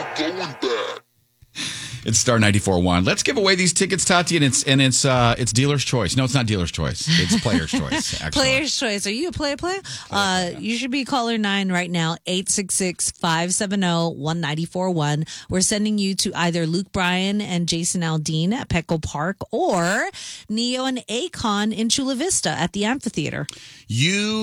It's Star 94.1. Let's give away these tickets, Tati, and it's dealer's choice. No, it's not dealer's choice. It's player's choice, actually. Player's choice. Are you a player? You should be caller 9 right now, 866-570-1941. We're sending you to either Luke Bryan and Jason Aldean at Petco Park or Neo and Akon in Chula Vista at the amphitheater. You